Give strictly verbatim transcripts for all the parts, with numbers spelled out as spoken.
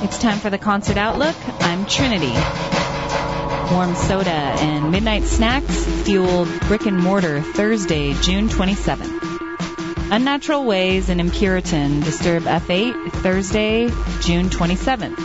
It's time for the Concert Outlook. I'm Trinity. Warm soda and midnight snacks fueled brick and mortar Thursday, June twenty-seventh. Unnatural Ways and Impuritan disturb F eight Thursday, June twenty-seventh.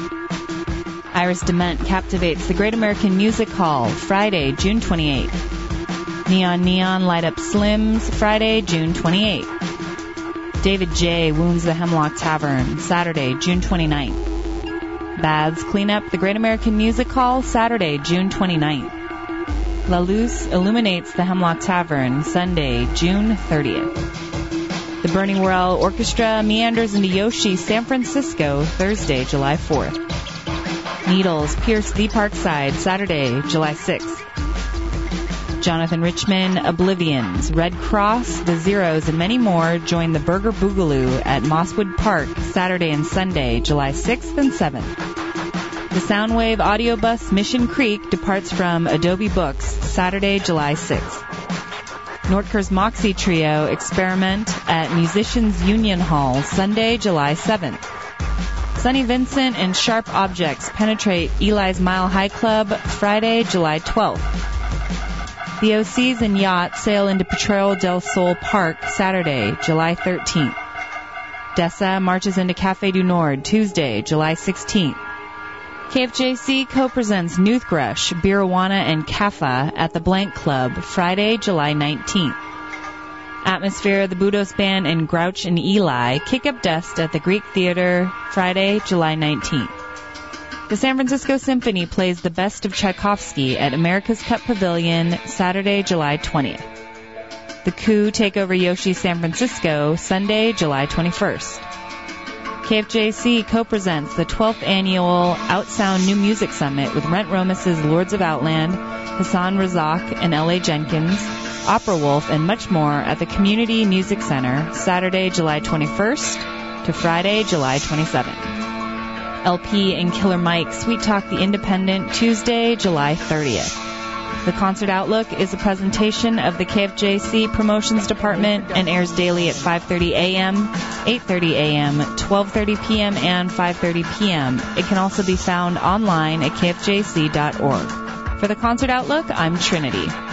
Iris Dement captivates the Great American Music Hall Friday, June twenty-eighth. Neon Neon light up Slims Friday, June twenty-eighth. David J. wounds the Hemlock Tavern Saturday, June twenty-ninth. Baths clean up the Great American Music Hall Saturday, June twenty-ninth. La Luz illuminates the Hemlock Tavern Sunday, June thirtieth. The Bernie Worrell Orchestra meanders into Yoshi, San Francisco Thursday, July fourth. Needles pierce the Parkside Saturday, July sixth. Jonathan Richman, Oblivions, Red Cross, The Zeros, and many more join the Burger Boogaloo at Mosswood Park Saturday and Sunday, July sixth and seventh. The Soundwave audio bus Mission Creek departs from Adobe Books Saturday, July sixth. Nordker's Moxie Trio experiment at Musicians Union Hall Sunday, July seventh. Sonny Vincent and Sharp Objects penetrate Eli's Mile High Club Friday, July twelfth. The O Cs and Yacht sail into Potrero del Sol Park Saturday, July thirteenth. Dessa marches into Café du Nord Tuesday, July sixteenth. K F J C co-presents Noothgrush, Birawana, and Kaffa at the Blank Club Friday, July nineteenth. Atmosphere, the Budos Band, and Grouch and Eli kick up dust at the Greek Theater Friday, July nineteenth. The San Francisco Symphony plays the best of Tchaikovsky at America's Cup Pavilion Saturday, July twentieth. The Coup take over Yoshi San Francisco Sunday, July twenty-first. K F J C co-presents the twelfth annual Outsound New Music Summit with Rent Romas's Lords of Outland, Hassan Razak and L A Jenkins, Opera Wolf, and much more at the Community Music Center Saturday, July twenty-first to Friday, July twenty-seventh. L P and Killer Mike Sweet Talk the Independent Tuesday, July thirtieth. The Concert Outlook is a presentation of the K F J C Promotions Department and airs daily at five thirty a.m., eight thirty a.m., twelve thirty p.m., and five thirty p.m. It can also be found online at k f j c dot org. For the Concert Outlook, I'm Trinity.